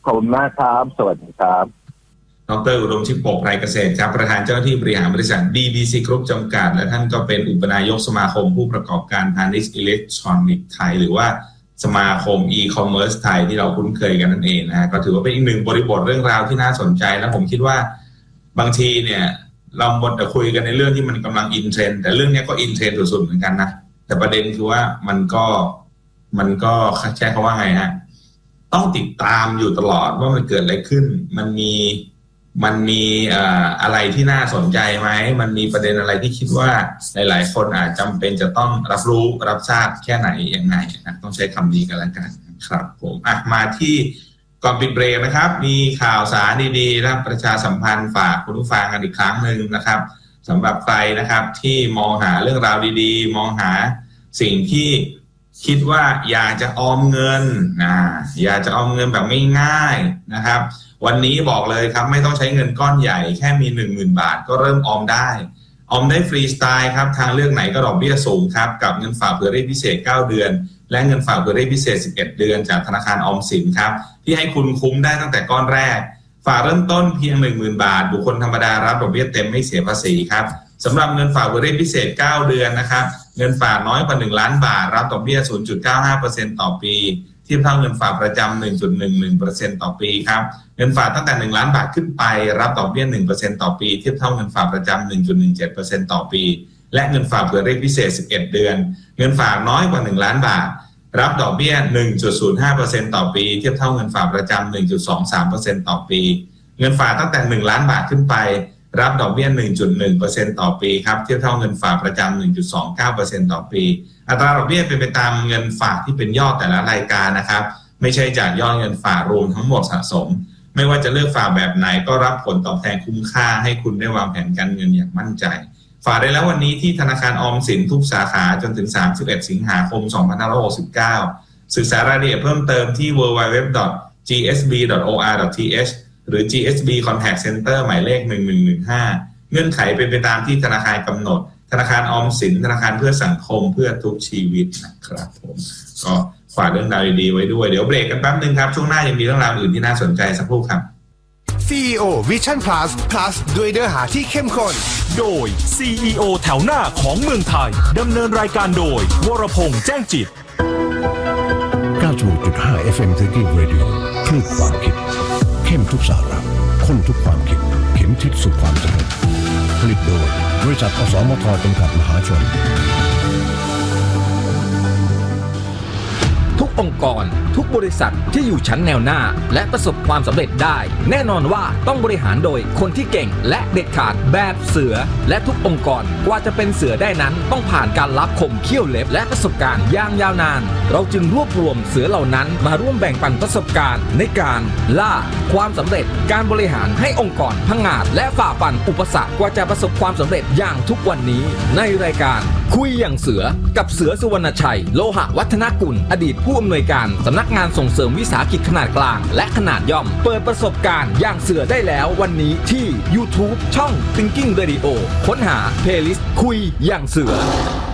ขอบคุณมากครับสวัสดีครับดร.อุดมชิปโปกไพรเกษตรครับประธานเจ้าหน้าที่บริหารบริษัท DBC Group จำกัดและท่านก็เป็นอุปนายกสมาคมผู้ประกอบการพาณิชย์อิเล็กทรอนิกส์ไทยหรือว่าสมาคมอีคอมเมิร์ซไทยที่เราคุ้นเคยกันนั่นเองนะฮะก็ถือว่าเป็นอีกหนึ่งบริบทเรื่องราวที่น่าสนใจและผมคิดว่าบางทีเนี่ยเราหมดแต่คุยกันในเรื่องที่มันกำลังอินเทรนด์แต่เรื่องนี้ก็อินเทรนด์สุดๆเหมือนกันนะแต่ประเด็นคือว่ามันก็ใช้คำว่าไงฮะต้องติดตามอยู่ตลอดว่ามันเกิดอะไรขึ้นมันมีอะไรที่น่าสนใจไหมมันมีประเด็นอะไรที่คิดว่าหลายๆคนอาจจำเป็นจะต้องรับรู้รับทราบแค่ไหนยังไงนะต้องใช้คำนี้กันแล้วกันครับผมมาที่ก่อนปิดเบรกนะครับมีข่าวสารดีๆและประชาสัมพันธ์ฝากคุณผู้ฟังกันอีกครั้งนึงนะครับสำหรับใครนะครับที่มองหาเรื่องราวดีๆมองหาสิ่งที่คิดว่าอยากจะออมเงินอยากจะออมเงินแบบง่ายๆนะครับวันนี้บอกเลยครับไม่ต้องใช้เงินก้อนใหญ่แค่มี 10,000 บาทก็เริ่มออมได้ฟรีสไตล์ครับทางเลือกไหนก็ดอกเบี้ยสูงครับกับเงินฝากเผื่อเรทพิเศษ9เดือนและเงินฝากเผื่อเรทพิเศษ11เดือนจากธนาคารออมสินครับที่ให้คุณคุ้มได้ตั้งแต่ก้อนแรกฝากเริ่มต้นเพียง 10,000 บาทบุคคลธรรมดารับดอกเบี้ยเต็มไม่เสียภาษีครับสำหรับเงินฝากเผื่อเรทพิเศษ9เดือนนะครับเงินฝากน้อยกว่า1ล้านบาทรับดอกเบี้ย 0.95% ต่อปีเทียบเท่าเงินฝากประจำ 1.11% ต่อปีครับเงินฝากตั้งแต่1ล้านบาทขึ้นไปรับดอกเบี้ย 1% ต่อปีเทียบเท่าเงินฝากประจำ 1.17% ต่อปีและเงินฝากเผื่อเรทพิเศษ11เดือนเงินฝากน้อยกว่า1ล้านบาทรับดอกเบี้ย 1.05% ต่อปีเทียบเท่าเงินฝากประจำ 1.23% ต่อปีเงินฝากตั้งแต่1ล้านบาทขึ้นไปรับดอกเบี้ย 1.1% ต่อปีครับเทียบเท่าเงินฝากประจำ 1.29% ต่อปีอัตราดอกเบี้ยเป็นไปตามเงินฝากที่เป็นยอดแต่ละรายการนะครับไม่ใช่จากยอดเงินฝากรวมทั้งหมดสะสมไม่ว่าจะเลือกฝากแบบไหนก็รับผลตอบแทนคุ้มค่าให้คุณได้วางแผนการเงินอย่างมั่นใจฝากได้แล้ววันนี้ที่ธนาคารออมสินทุกสาขาจนถึง31สิงหาคม2569ศึกษารายละเอียดเพิ่มเติมที่ www.gsb.or.th หรือ GSB Contact Center หมายเลข1115เงื่อนไขเป็นไปตามที่ธนาคารกำหนดธนาคารออมสินธนาคารเพื่อสังคมเพื่อทุกชีวิตนะครับผมก็ฝากเรื่องราวดีๆไว้ด้วยเดี๋ยวเบรกกันแป๊บนึงครับช่วงหน้ายังมีเรื่องราวอื่นที่น่าสนใจสักครู่ครับ CEO Vision Plus ด้วยเนื้อหาที่เข้มข้นโดย CEO แถวหน้าของเมืองไทยดำเนินรายการโดยวรพงษ์แจ้งจิต 96.5 FM Thinking Radio คลื่นความคิดเข้มทุกสาระข้นทุกความคิดเข็มทิศสู่ความสำเร็จผลิตโดยบริษัทอสมทจำกัดมหาชนทุกองค์กรทุกบริษัทที่อยู่ชั้นแนวหน้าและประสบความสำเร็จได้แน่นอนว่าต้องบริหารโดยคนที่เก่งและเด็ดขาดแบบเสือและทุกองค์กรกว่าจะเป็นเสือได้นั้นต้องผ่านการลับคมเขี้ยวเล็บและประสบการณ์อย่างยาวนานเราจึงรวบรวมเสือเหล่านั้นมาร่วมแบ่งปันประสบการณ์ในการล่าความสำเร็จการบริหารให้องค์กรพังงาดและฝ่าฟันอุปสรรคกว่าจะประสบความสำเร็จอย่างทุกวันนี้ในรายการคุยอย่างเสือกับเสือสุวรรณชัยโลหะวัฒนกุลอดีตผู้อำนวยการสำนักงานส่งเสริมวิสาหกิจขนาดกลางและขนาดย่อมเปิดประสบการณ์อย่างเสือได้แล้ววันนี้ที่ YouTube ช่อง Thinking Radio ค้นหา Playlist คุยอย่างเสือ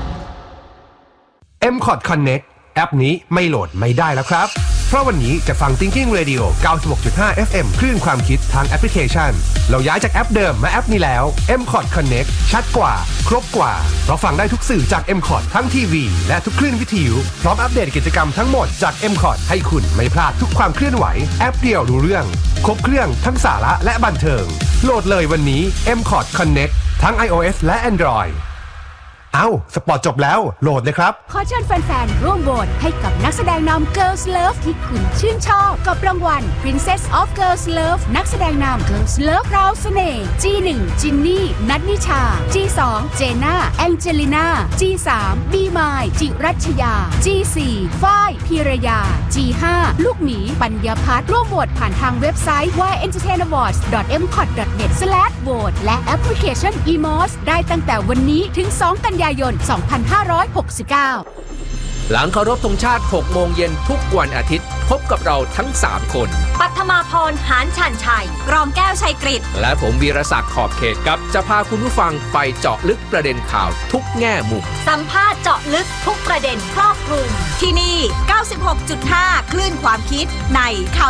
MCOT Connect แอปนี้ไม่โหลดไม่ได้แล้วครับเพราะวันนี้จะฟัง Thinking Radio 96.5 FM คลื่นความคิดทางแอปพลิเคชันเราย้ายจากแอปเดิมมาแอปนี้แล้ว MCOT Connect ชัดกว่าครบกว่าเพราะฟังได้ทุกสื่อจาก MCOT ทั้งทีวีและทุกคลื่นวิทยุพร้อมอัปเดตกิจกรรมทั้งหมดจาก MCOT ให้คุณไม่พลาดทุกความเคลื่อนไหวแอปเดียวรู้เรื่องครบเครื่องทั้งสาระและบันเทิงโหลดเลยวันนี้ MCOT Connect ทั้ง iOS และ Androidสปอร์ตจบแล้วโหลดเลยครับขอเชิญแฟนๆร่วมโหวตให้กับนักแสดงนำ Girls Love ที่คุณชื่นชอบกับรางวัล Princess of Girls Love นักแสดงนำ Girls Love ราวเสน่ห์ G1 จินนี่นัทนิชา G2 เจน่าแองเจลิน่า G3 บีมายจิรัชยา G4 ฝ้ายพีรยา G5 ลูกหมีปัญญาพัฒน์ร่วมโหวตผ่านทางเว็บไซต์ www.entertainawards.mcot.net และแอปพลิเคชัน eMOS ได้ตั้งแต่วันนี้ถึง2 กันยายน 2569 หลังเคารพธงชาติ 6 โมงเย็นทุกวันอาทิตย์พบกับเราทั้ง 3 คนปัทมาพร หานฉันชัยกรองแก้วชัยกฤษและผมวีรศักดิ์ขอบเขตครับจะพาคุณผู้ฟังไปเจาะลึกประเด็นข่าวทุกแง่มุมสัมภาษณ์เจาะลึกทุกประเด็นครอบคลุมที่นี่ 96.5 คลื่นความคิดในข่าว